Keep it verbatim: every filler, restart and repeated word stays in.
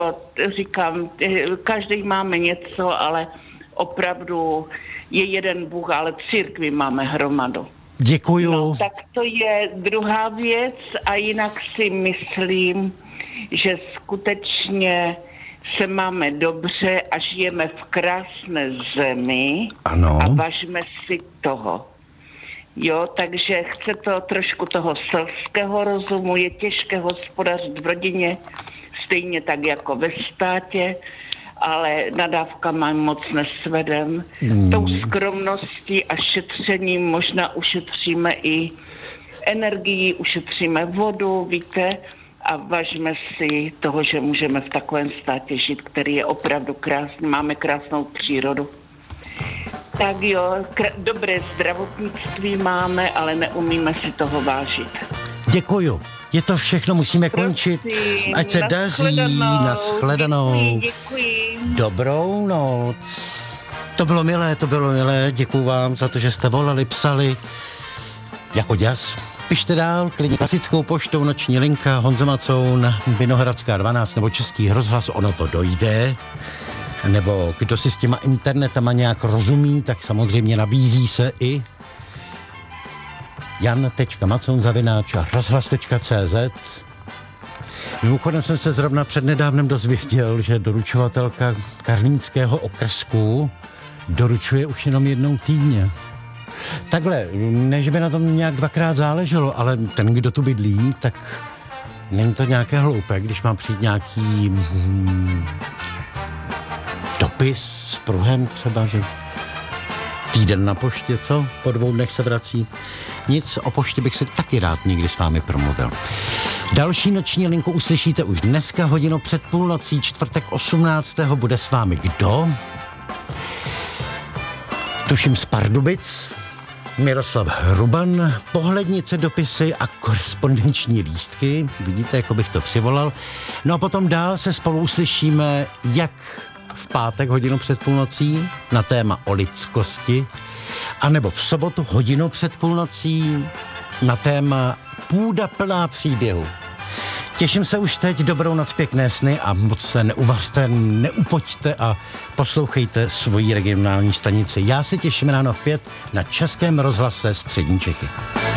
říkám, každý máme něco, ale opravdu je jeden Bůh, ale církvi máme hromadu. Děkuju. No, tak to je druhá věc a jinak si myslím, že skutečně se máme dobře a žijeme v krásné zemi. Ano. A vážme si toho. Jo, takže chce to trošku toho selského rozumu, je těžké hospodařit v rodině, stejně tak jako ve státě, ale nadávkama moc nesvedem. Hmm. Tou skromností a šetřením možná ušetříme i energii, ušetříme vodu, víte, a vážme si toho, že můžeme v takovém státě žít, který je opravdu krásný, máme krásnou přírodu. Tak jo, kr- dobré zdravotnictví máme, ale neumíme si toho vážit. Děkuju. Je to všechno, musíme Prosím, končit. Ať se daří, nashledanou. Děkuji, děkuji. Dobrou noc. To bylo milé, to bylo milé. Děkuju vám za to, že jste volali, psali. Jako děs. Pište dál, klidně klasickou poštou, noční linka, Honza Macoun, Vinohradská dvanáct nebo Český rozhlas, ono to dojde. Nebo kdo si s těma internetama nějak rozumí, tak samozřejmě nabízí se i jan tečka macoun zavináč rozhlas tečka cé zet. Mimochodem jsem se zrovna přednedávnem dozvěděl, že doručovatelka karlínského okrsku doručuje už jenom jednou týdně. Takhle, než by na tom nějak dvakrát záleželo, ale ten, kdo tu bydlí, tak není to nějaké hloupé, když mám přijít nějaký mm, dopis s pruhem třeba, že týden na poště, co? Po dvou dnech se vrací. Nic, o poště bych se taky rád někdy s vámi promluvil. Další noční linku uslyšíte už dneska hodinu před půlnocí, čtvrtek osmnáctého bude s vámi kdo? Tuším z Pardubic, Miroslav Hruban, pohlednice, dopisy a korespondenční lístky. Vidíte, jako bych to přivolal. No a potom dál se spolu uslyšíme, jak v pátek hodinu před půlnocí na téma o lidskosti, anebo v sobotu hodinu před půlnocí na téma půda plná příběhu. Těším se už teď, dobrou noc, pěkné sny a moc se neuvařte, neupoďte a poslouchejte svoji regionální stanici. Já se těším ráno v pět na Českém rozhlase Střední Čechy.